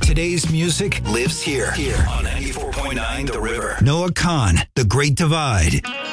Today's music lives here on 94.9 The River. Noah Khan, The Great Divide.